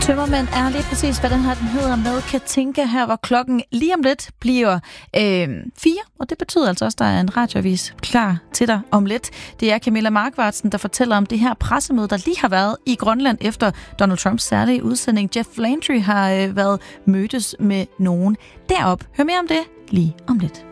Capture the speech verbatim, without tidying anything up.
Tømmermænd er lige præcis, hvad den her den hedder med Katinka her, hvor klokken lige om lidt bliver øh, fire, og det betyder altså også, at der er en radioavis klar til dig om lidt. Det er Camilla Markvartsen, der fortæller om det her pressemøde, der lige har været i Grønland efter Donald Trumps særlige udsending. Jeff Landry har øh, været mødtes med nogen derop. Hør mere om det lige om lidt.